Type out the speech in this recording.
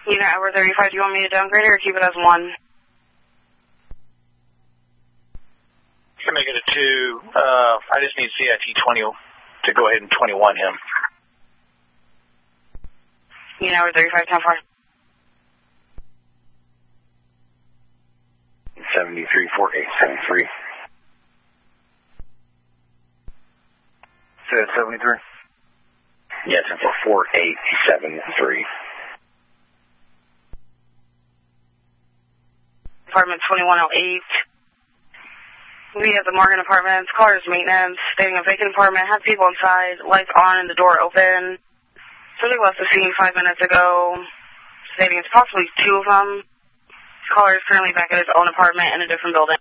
Unit Hour 35, do you want me to downgrade it or keep it as 1? You can make it a 2. I just need CIT 20 to go ahead and 21 him. Unit Hour 35, 10-4. 734873. Say 73? Yeah, 10-4-4873. Apartment 2108. We have the Morgan Apartments. Caller's maintenance, stating a vacant apartment, had people inside, lights on and the door open. Somebody left the scene 5 minutes ago, stating it's possibly 2 of them. Caller is currently back at his own apartment in a different building.